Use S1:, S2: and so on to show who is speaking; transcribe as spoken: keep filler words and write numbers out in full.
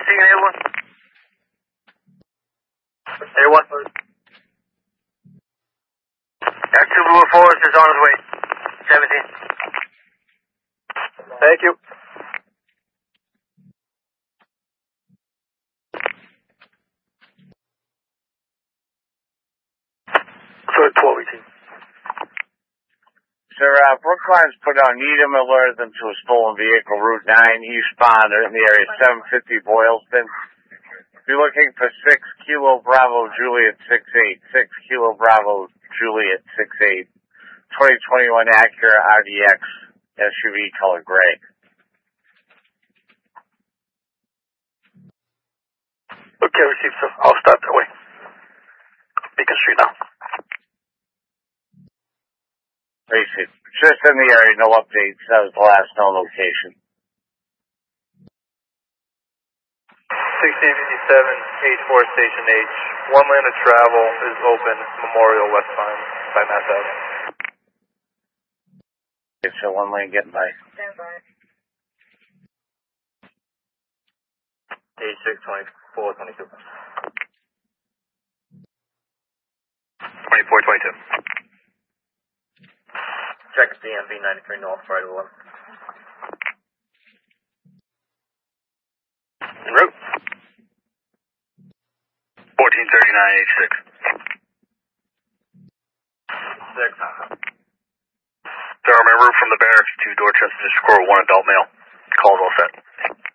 S1: seeing an one. Air one. Got two Blue Forest is on his way. seventeen. Thank you. Sorry, twelve eighteen.
S2: Sir, uh, Brookline's put on Needham alerted them to a stolen vehicle, Route nine, eastbound in the area, seven fifty Boylston. Be looking for six Kilo Bravo Juliet six eight, six Kilo Bravo Juliet six eight, twenty twenty-one Acura R D X S U V color gray.
S1: Okay, received, sir. I'll start that way. Beacon Street now.
S2: Basic. Just in the area, no updates. That was the last known location.
S3: sixteen fifty-seven, H four Station H. One lane of travel is open, Memorial West Pine by Mass Ave.
S2: Okay, so one lane getting by.
S4: Stand by.
S3: eighty-six, twenty-four, twenty-two.
S1: twenty-four twenty-two.
S3: Check D M V ninety-three North, right of eleven.
S1: En route. fourteen thirty-nine H six.
S3: Six.
S1: Sir, I'm en route from the barracks to Dorchester to score one adult male. Call's all set.